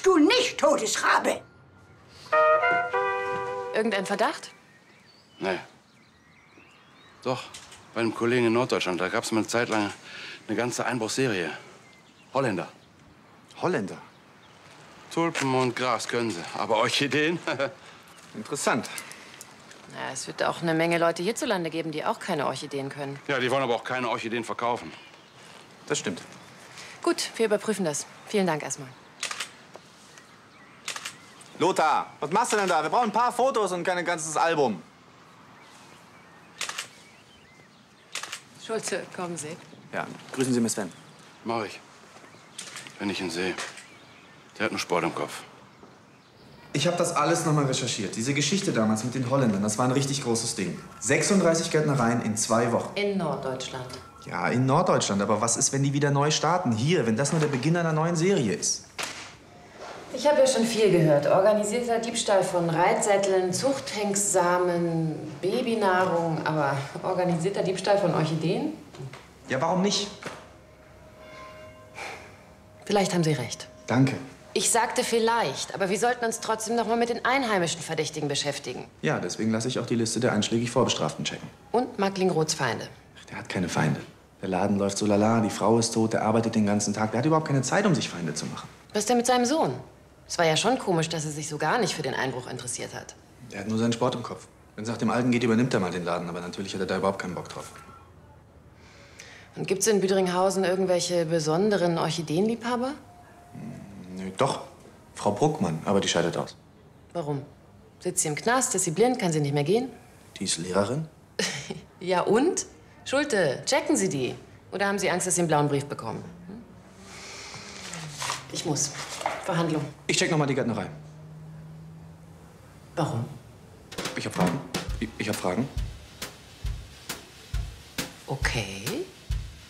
du nicht, Todesrabe? Irgendein Verdacht? Nee. Doch, bei einem Kollegen in Norddeutschland, da gab es mal eine Zeit lang eine ganze Einbruchsserie. Holländer. Holländer? Tulpen und Gras können sie, aber Orchideen? Interessant. Na, es wird auch eine Menge Leute hierzulande geben, die auch keine Orchideen können. Ja, die wollen aber auch keine Orchideen verkaufen. Das stimmt. Gut, wir überprüfen das. Vielen Dank erstmal. Lothar, was machst du denn da? Wir brauchen ein paar Fotos und kein ganzes Album. Schulze, kommen Sie. Ja, grüßen Sie Miss Sven. Mach ich. Wenn ich ihn sehe. Der hat nur Sport im Kopf. Ich habe das alles noch mal recherchiert. Diese Geschichte damals mit den Holländern, das war ein richtig großes Ding. 36 Gärtnereien in 2 Wochen. In Norddeutschland. Ja, in Norddeutschland. Aber was ist, wenn die wieder neu starten? Hier, wenn das nur der Beginn einer neuen Serie ist. Ich habe ja schon viel gehört. Organisierter Diebstahl von Reitsätteln, Zuchthengstsamen, Babynahrung. Aber organisierter Diebstahl von Orchideen? Ja, warum nicht? Vielleicht haben Sie recht. Danke. Ich sagte vielleicht, aber wir sollten uns trotzdem noch mal mit den einheimischen Verdächtigen beschäftigen. Ja, deswegen lasse ich auch die Liste der einschlägig Vorbestraften checken. Und Marklingroths Feinde. Ach, der hat keine Feinde. Der Laden läuft so lala, die Frau ist tot, der arbeitet den ganzen Tag. Der hat überhaupt keine Zeit, um sich Feinde zu machen. Was ist denn mit seinem Sohn? Es war ja schon komisch, dass er sich so gar nicht für den Einbruch interessiert hat. Der hat nur seinen Sport im Kopf. Wenn es nach dem Alten geht, übernimmt er mal den Laden. Aber natürlich hat er da überhaupt keinen Bock drauf. Und gibt's in Büdringhausen irgendwelche besonderen Orchideenliebhaber? Nö, doch. Frau Bruckmann, aber die scheidet aus. Warum? Sitzt sie im Knast? Ist sie blind? Kann sie nicht mehr gehen? Die ist Lehrerin? Ja und? Schulte, checken Sie die. Oder haben Sie Angst, dass Sie einen blauen Brief bekommen? Hm? Ich muss. Verhandlung. Ich check noch mal die Gärtnerei. Warum? Ich hab Fragen. Ich hab Fragen. Okay.